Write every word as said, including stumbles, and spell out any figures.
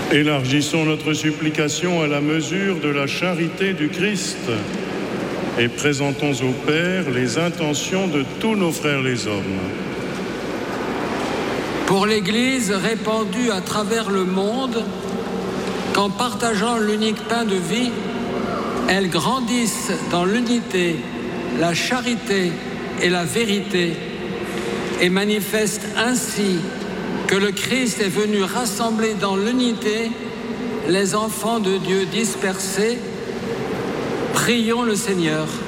Élargissons notre supplication à la mesure de la charité du Christ et présentons au Père les intentions de tous nos frères les hommes. Pour l'Église répandue à travers le monde, qu'en partageant l'unique pain de vie, elle grandisse dans l'unité, la charité et la vérité, et manifeste ainsi que le Christ est venu rassembler dans l'unité les enfants de Dieu dispersés. Prions le Seigneur.